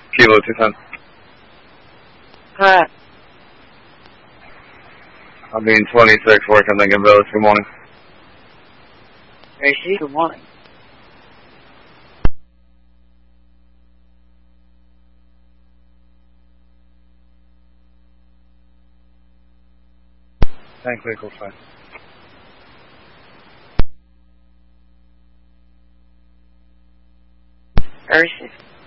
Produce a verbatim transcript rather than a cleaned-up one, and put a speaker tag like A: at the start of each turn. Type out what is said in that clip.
A: Kilo two ten.
B: Hi.
A: I'm being twenty-six, working Lincoln Village. Good morning.
B: A C, good morning.
A: Tank vehicle fine.
B: Very safe.